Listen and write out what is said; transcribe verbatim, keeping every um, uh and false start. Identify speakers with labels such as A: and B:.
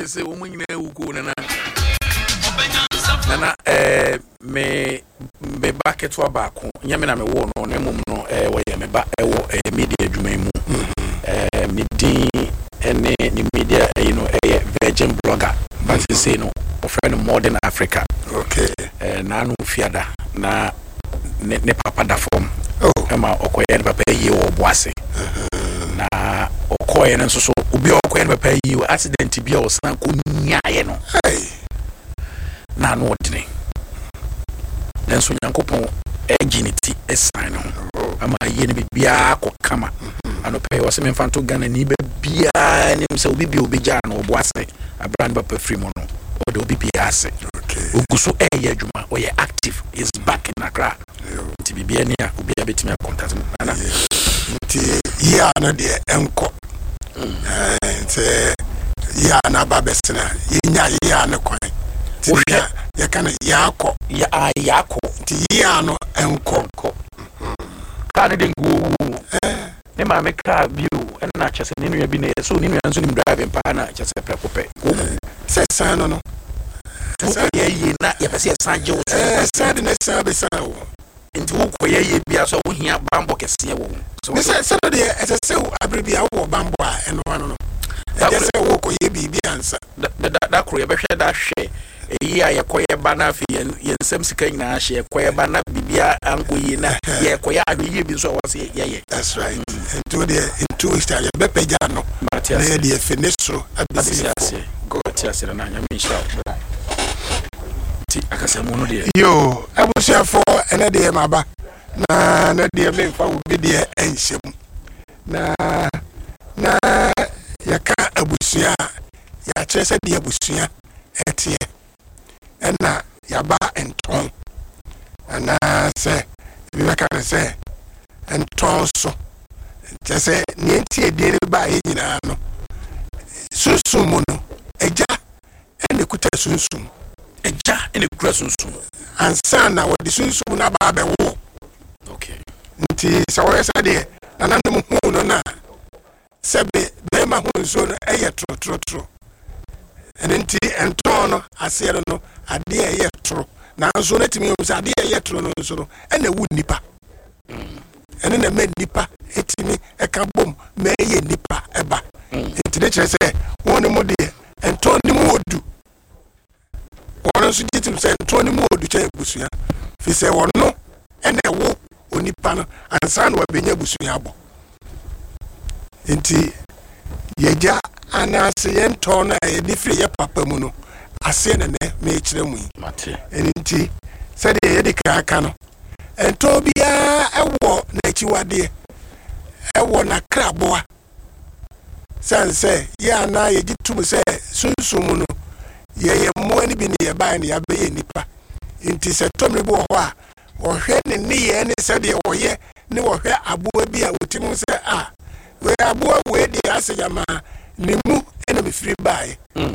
A: me say woman nyina ewuko na na na eh me me ba keto baako nyame na me wo no na mum no eh wo ye me ba e wo eh media adwuma mu eh me din ene ni media you know eh virgin blogger but you say no friend modern Africa
B: okay
A: eh na no fiada na ne, ne papa da form
B: oh
A: ema okoye ne papa yi wo boase na okoye ne nso so obi okoye ne papa yi wo accident bi o san ko nyaaye no
B: hey
A: na no odine nenso Nyankopon agenity esan no ama ye ne bibia ko kama ano pay o se me fanto Ghana ni be bia nim se obi bi obi ja no boase abrand papa free mo no o de obi bia ase
B: okay
A: oguso eye adwuma o ye active is back in Accra ti bibia ni a obi abetimi contact na
B: ti ya na de enko eh se ya na babesena yenya ya na kwan ti ya kana yako
A: ya yako
B: ti ya no enko
A: kana de ngu eh ne ma meka biu na chese ne nua bi ne so ne nua nso ni driving pa na chese prekope
B: se san no no
A: se ye ye na ye pese san je o
B: eh san de ne san be san o
A: nti wo ko ye ye bia so wo hia bambo kese wo
B: so se se no de ese se abribia wo bambo a eno ano no e se wo ko ye bi bi ansa
A: da da da kro ye be hwe da hwe eyi a yekoye ba na afi yen nsem sika nyina hye yekoye ba na bibia anko yi na yekoye ahwe yi bi so wose yeye
B: that's right into the into style be peja no na ye de finisro abisi
A: go tiase na nya mi sha ti akase mo no de
B: yo abusia for ene de maba na na de me fa obi de enhyem na na yaka abusia ya kyerese de abusia etie ena yaba enton ana se bi meka se enton so jese ni entie de ba ye nyina no sunsum no eja ene kuta sunsum
A: eja ene kura sunsum
B: ansa na wo de sunsum na ba be wo
A: okay
B: nti se wo yesa de nana no hu no na sebe be ma hu so no eye tro tro tro enti enton no asere no ade eye tro na nso na timi o ade eye tro no nso no ene wu nipa ene na me nipa etimi e ka bom me eye nipa eba enti ne kire se won mo de enton ni mo odu won nso jitim se enton ni mo odu che busua fi se won no ene wo onipa no ansa no abenya busua abo enti yeja anase yenton na ye difre ye papa mu no ase ne ne me kire mu
A: mate
B: enti se de ye de kaka no ento bia ewo na chiwade ewo na kraboa sanse ya na ye gitum se sunsum no ye ye mo ani bi ne ye ba ne ya be ye nipa enti se tomre bo ho a wo hwe ne ne ye ne se de wo ye ne wo hwe aboa bi a wotim se a we aboa we de ase jama ne mu ena be free buy